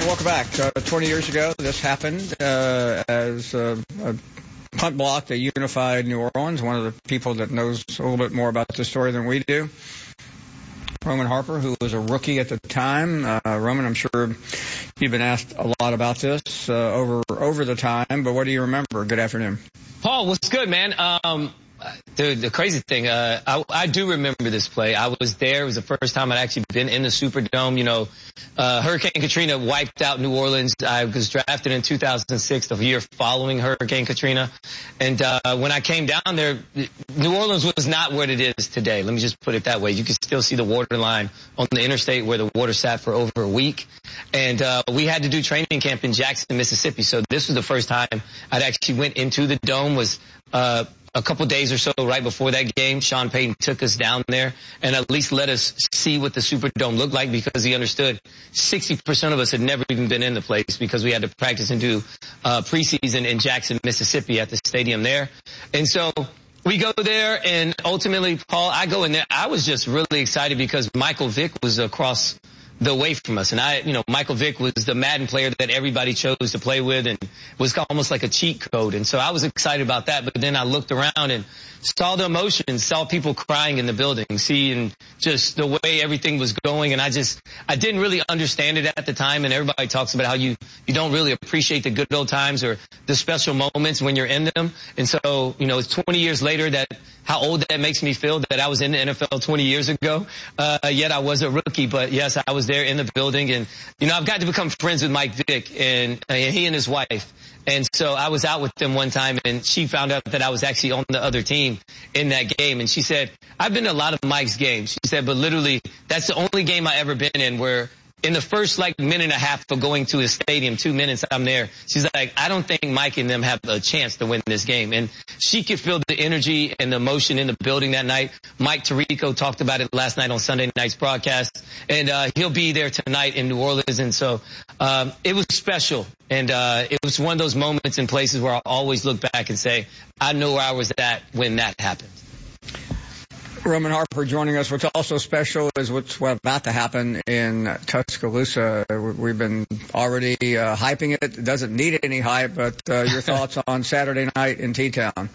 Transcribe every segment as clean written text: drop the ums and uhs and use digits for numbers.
welcome back. 20 years ago, this happened as a punt block that unified New Orleans. One of the people that knows a little bit more about this story than we do, Roman Harper, who was a rookie at the time. Roman, I'm sure you've been asked a lot about this over the time, but what do you remember? Good afternoon. Paul, what's good, man? The crazy thing, I do remember this play. I was there. It was the first time I'd actually been in the Superdome. You know, Hurricane Katrina wiped out New Orleans. I was drafted in 2006, the year following Hurricane Katrina. And when I came down there, New Orleans was not what it is today. Let me just put it that way. You can still see the water line on the interstate where the water sat for over a week. And we had to do training camp in Jackson, Mississippi. So this was the first time I'd actually went into the dome. Was a couple days or so right before that game, Sean Payton took us down there and at least let us see what the Superdome looked like, because he understood 60% of us had never even been in the place because we had to practice and do preseason in Jackson, Mississippi at the stadium there. And so we go there, and ultimately, Paul, I go in there. I was just really excited because Michael Vick was across the way from us. And Michael Vick was the Madden player that everybody chose to play with and was almost like a cheat code. And so I was excited about that. But then I looked around and saw the emotions, saw people crying in the building, seeing just the way everything was going. And I didn't really understand it at the time. And everybody talks about how you don't really appreciate the good old times or the special moments when you're in them. And so, it's 20 years later how old that makes me feel that I was in the NFL 20 years ago. Yet I was a rookie, but yes, I was there in the building. And, I've got to become friends with Mike Vick and he and his wife. And so I was out with them one time, and she found out that I was actually on the other team in that game. And she said, I've been to a lot of Mike's games. She said, but literally that's the only game I ever been in where in the first minute and a half of going to his stadium, 2 minutes I'm there. She's like, I don't think Mike and them have a chance to win this game. And she could feel the energy and the emotion in the building that night. Mike Tirico talked about it last night on Sunday night's broadcast. And he'll be there tonight in New Orleans. And so it was special. And it was one of those moments and places where I always look back and say, I know where I was at when that happened. Roman Harper joining us. What's also special is what's about to happen in Tuscaloosa. We've been already hyping it. It doesn't need any hype, but your thoughts on Saturday night in T-Town?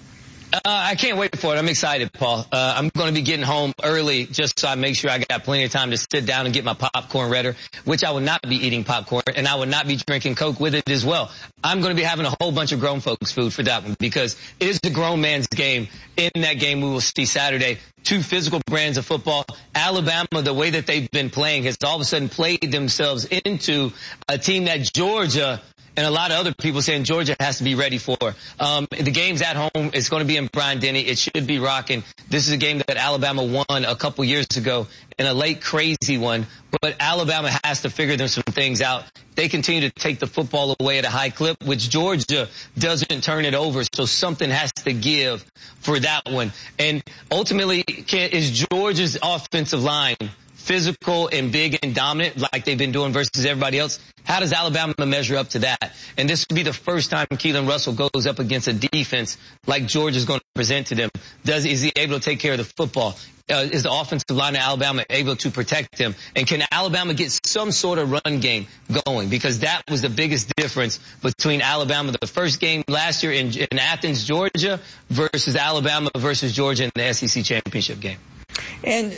I can't wait for it. I'm excited, Paul. I'm going to be getting home early just so I make sure I got plenty of time to sit down and get my popcorn ready, which I will not be eating popcorn, and I will not be drinking Coke with it as well. I'm going to be having a whole bunch of grown folks food for that one because it is a grown man's game. In that game, we will see Saturday two physical brands of football. Alabama, the way that they've been playing, has all of a sudden played themselves into a team that Georgia and a lot of other people saying Georgia has to be ready for. The game's at home. It's going to be in Bryant-Denny. It should be rocking. This is a game that Alabama won a couple years ago in a late crazy one. But Alabama has to figure them some things out. They continue to take the football away at a high clip, which Georgia doesn't turn it over. So something has to give for that one. And ultimately, is Georgia's offensive line physical and big and dominant like they've been doing versus everybody else? How does Alabama measure up to that? And this will be the first time Keelan Russell goes up against a defense like Georgia's going to present to them. Is he able to take care of the football? Is the offensive line of Alabama able to protect him? And can Alabama get some sort of run game going? Because that was the biggest difference between Alabama the first game last year in Athens, Georgia, versus Alabama versus Georgia in the SEC championship game. And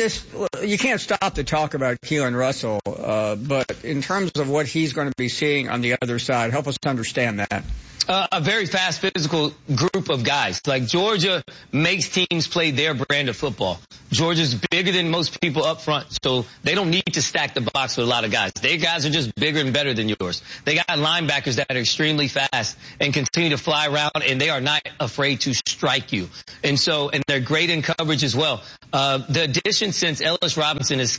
you can't stop to talk about Keelan Russell, but in terms of what he's going to be seeing on the other side, help us understand that. A very fast, physical group of guys. Like Georgia makes teams play their brand of football. Georgia's bigger than most people up front, so they don't need to stack the box with a lot of guys. Their guys are just bigger and better than yours. They got linebackers that are extremely fast and continue to fly around, and they are not afraid to strike you. And they're great in coverage as well. The addition since Ellis Robinson the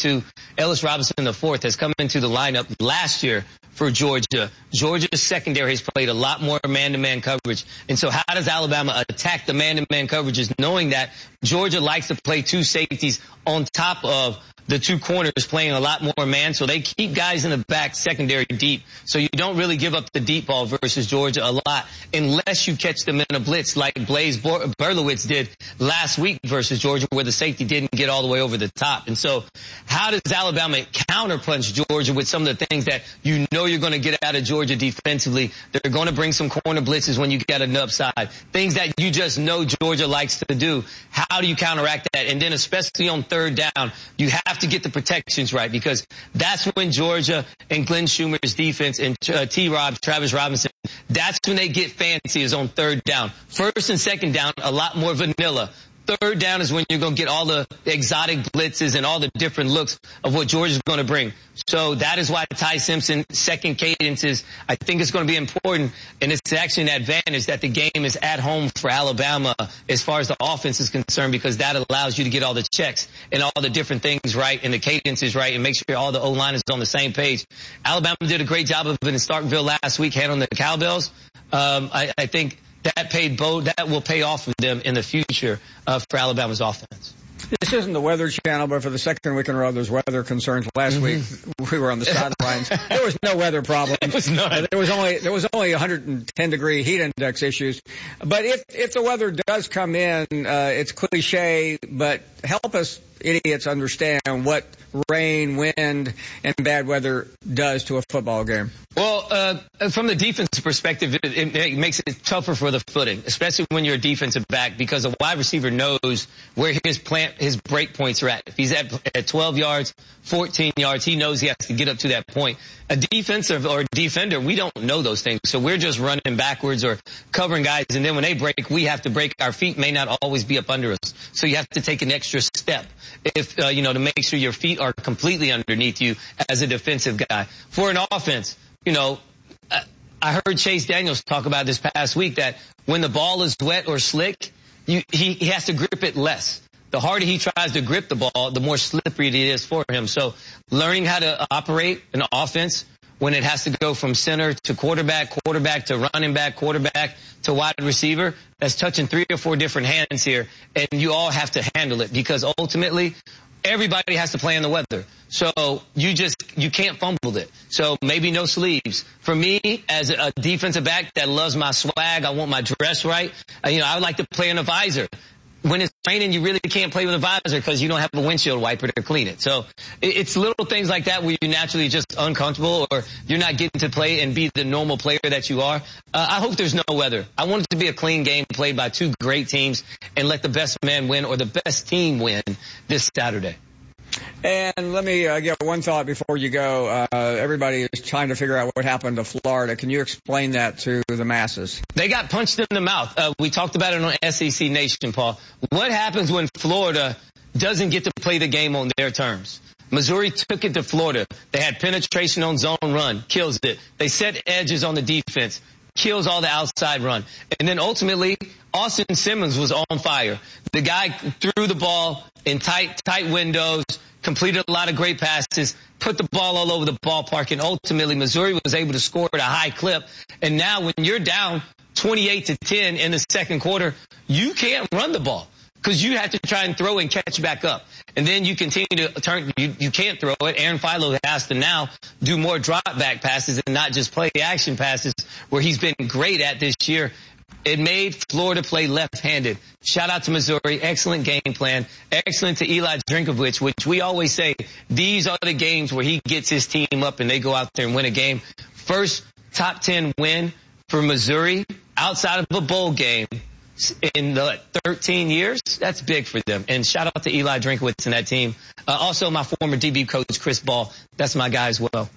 fourth has come into the lineup last year for Georgia. Georgia's secondary has played a lot more man-to-man coverage. And so how does Alabama attack the man-to-man coverages knowing that Georgia likes to play two safeties on top of the two corners playing a lot more man, so they keep guys in the back secondary deep. So you don't really give up the deep ball versus Georgia a lot unless you catch them in a blitz like Blaise Berlowitz did last week versus Georgia, where the safety didn't get all the way over the top. And so how does Alabama counterpunch Georgia with some of the things that you know you're going to get out of Georgia defensively? They're going to bring some corner blitzes when you get an upside. Things that you just know Georgia likes to do. How do you counteract that? And then especially on third down, you have to get the protections right, because that's when Georgia and Glenn Schumer's defense and Travis Robinson, that's when they get fancy, is on third down. First and second down, a lot more vanilla. Third down is when you're going to get all the exotic blitzes and all the different looks of what Georgia's going to bring. So that is why Ty Simpson's second cadence is, I think it's going to be important, and it's actually an advantage that the game is at home for Alabama as far as the offense is concerned, because that allows you to get all the checks and all the different things right and the cadence is right and make sure all the O-line is on the same page. Alabama did a great job of it in Starkville last week, handling the cowbells. I think that will pay off for them in the future for Alabama's offense. This isn't the Weather Channel, but for the second week in a row, there's weather concerns. Last week, we were on the sidelines. There was no weather problems. It was none. There was only 110-degree heat index issues. But if the weather does come in, it's cliche, but help us idiots understand what rain, wind, and bad weather does to a football game. Well, from the defensive perspective, it makes it tougher for the footing, especially when you're a defensive back, because a wide receiver knows where his break points are at. If he's at 12 yards, 14 yards, he knows he has to get up to that point. A defensive or defender, we don't know those things. So we're just running backwards or covering guys. And then when they break, we have to break. Our feet may not always be up under us. So you have to take an extra step to make sure your feet are completely underneath you as a defensive guy. For an offense, I heard Chase Daniels talk about this past week that when the ball is wet or slick, he has to grip it less. The harder he tries to grip the ball, the more slippery it is for him. So learning how to operate an offense when it has to go from center to quarterback to running back, quarterback to wide receiver, that's touching 3 or 4 different hands here. And you all have to handle it, because ultimately everybody has to play in the weather. So you can't fumble it. So maybe no sleeves. For me, as a defensive back that loves my swag, I want my dress right. I would like to play in a visor. When it's raining, you really can't play with a visor because you don't have a windshield wiper to clean it. So it's little things like that where you're naturally just uncomfortable, or you're not getting to play and be the normal player that you are. I hope there's no weather. I want it to be a clean game played by 2 great teams, and let the best man win, or the best team win, this Saturday. And let me get one thought before you go. Everybody is trying to figure out what happened to Florida. Can you explain that to the masses? They got punched in the mouth. We talked about it on SEC Nation, Paul. What happens when Florida doesn't get to play the game on their terms? Missouri took it to Florida. They had penetration on zone run, kills it. They set edges on the defense, kills all the outside run. And then ultimately, Austin Simmons was on fire. The guy threw the ball in tight windows, completed a lot of great passes, put the ball all over the ballpark, and ultimately Missouri was able to score at a high clip. And now when you're down 28-10 in the second quarter, you can't run the ball because you have to try and throw and catch back up. And then you continue to turn, you can't throw it. Aaron Philo has to now do more drop back passes and not just play action passes, where he's been great at this year. It made Florida play left-handed. Shout out to Missouri. Excellent game plan. Excellent to Eli Drinkwitz, which we always say, these are the games where he gets his team up and they go out there and win a game. First top 10 win for Missouri outside of a bowl game in the 13 years. That's big for them. And shout out to Eli Drinkwitz and that team. Also my former DB coach, Chris Ball. That's my guy as well.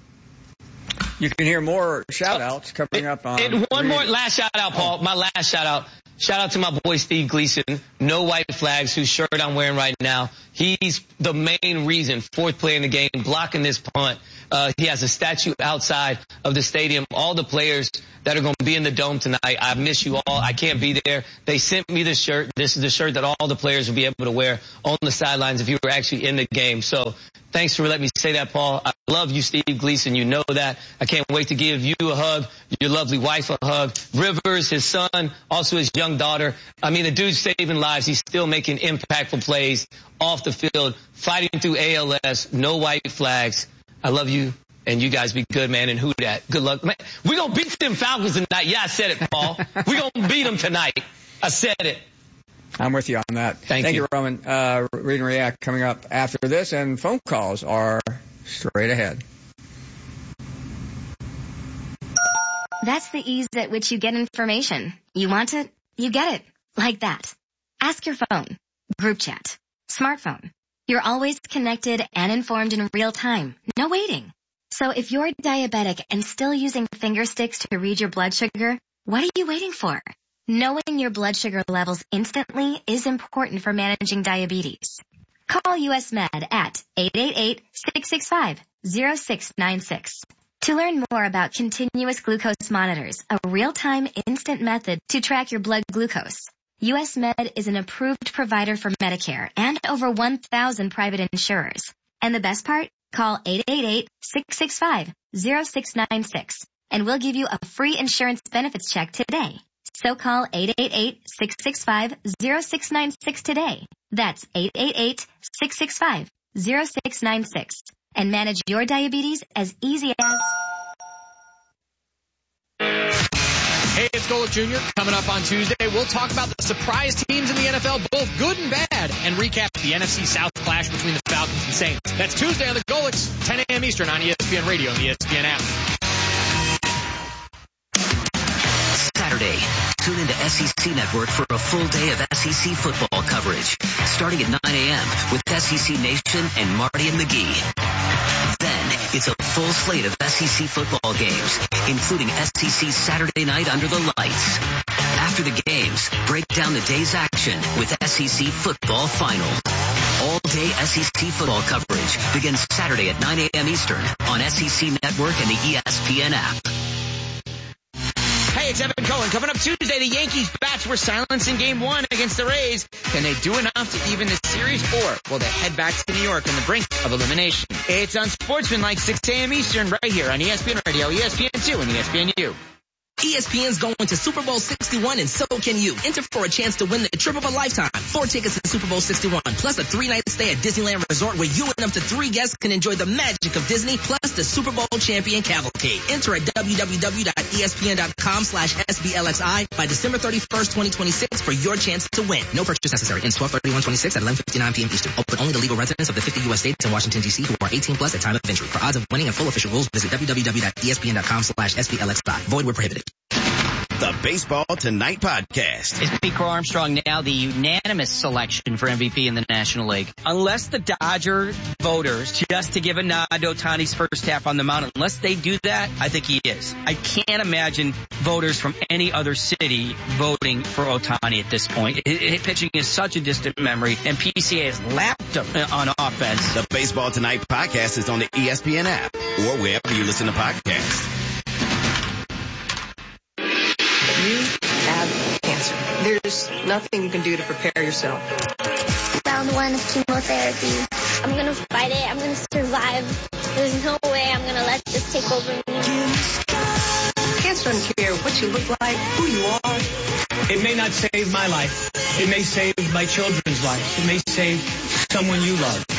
You can hear more shout-outs coming up on... And one more last shout-out, Paul. My last shout-out. Shout-out to my boy Steve Gleason. No white flags, whose shirt I'm wearing right now. He's the main reason, 4th play in the game, blocking this punt, He has a statue outside of the stadium. All the players that are going to be in the Dome tonight, I miss you all. I can't be there. They sent me the shirt. This is the shirt that all the players will be able to wear on the sidelines if you were actually in the game. So thanks for letting me say that, Paul. I love you, Steve Gleason. You know that. I can't wait to give you a hug, your lovely wife a hug, Rivers, his son, also his young daughter. I mean, the dude's saving lives. He's still making impactful plays off the field, fighting through ALS, no white flags. I love you, and you guys be good, man, and who dat? Good luck. Man, we're going to beat them Falcons tonight. Yeah, I said it, Paul. We're going to beat them tonight. I said it. I'm with you on that. Thank you, Roman. Read and React coming up after this, and phone calls are straight ahead. That's the ease at which you get information. You want it, you get it. Like that. Ask your phone. Group chat. Smartphone. You're always connected and informed in real time. No waiting. So if you're diabetic and still using finger sticks to read your blood sugar, what are you waiting for? Knowing your blood sugar levels instantly is important for managing diabetes. Call US Med at 888-665-0696. To learn more about continuous glucose monitors, a real-time instant method to track your blood glucose. US Med is an approved provider for Medicare and over 1,000 private insurers. And the best part? Call 888-665-0696 and we'll give you a free insurance benefits check today. So call 888-665-0696 today. That's 888-665-0696 and manage your diabetes as easy as... Hey, it's Golic Jr. Coming up on Tuesday, we'll talk about the surprise teams in the NFL, both good and bad, and recap the NFC South clash between the Falcons and Saints. That's Tuesday on the Golics, 10 a.m. Eastern on ESPN Radio and the ESPN app. Saturday, tune into SEC Network for a full day of SEC football coverage, starting at 9 a.m. with SEC Nation and Marty and McGee. Then, it's a full slate of SEC football games, including SEC Saturday Night Under the Lights. After the games, break down the day's action with SEC Football Final. All-day SEC football coverage begins Saturday at 9 a.m. Eastern on SEC Network and the ESPN app. Hey, it's Evan Cohen. Coming up Tuesday, the Yankees bats were silenced in Game 1 against the Rays. Can they do enough to even the series, or will they head back to New York on the brink of elimination? It's Unsportsmanlike, 6 a.m. Eastern, right here on ESPN Radio, ESPN2, and ESPNU. ESPN's going to Super Bowl 61, and so can you. Enter for a chance to win the trip of a lifetime. 4 tickets to Super Bowl 61, plus a 3-night stay at Disneyland Resort where you and up to 3 guests can enjoy the magic of Disney, plus the Super Bowl champion cavalcade. Enter at www.espn.com/SBLXI by December 31st, 2026 for your chance to win. No purchase necessary. Ends 12/31/26 at 11:59 p.m. Eastern. Open only to legal residents of the 50 U.S. states and Washington, D.C. who are 18 plus at time of entry. For odds of winning and full official rules, visit www.espn.com/SBLXI. Void where prohibited. The Baseball Tonight podcast. Is Pete Crow Armstrong now the unanimous selection for MVP in the National League? Unless the Dodger voters, just to give a nod to Ohtani's first half on the mound, unless they do that, I think he is. I can't imagine voters from any other city voting for Ohtani at this point. Pitching is such a distant memory, and PCA has lapped him on offense. The Baseball Tonight podcast is on the ESPN app or wherever you listen to podcasts. You have cancer. There's nothing you can do to prepare yourself. Round 1 of chemotherapy. I'm going to fight it. I'm going to survive. There's no way I'm going to let this take over me. Cancer doesn't care what you look like, who you are. It may not save my life. It may save my children's lives. It may save someone you love.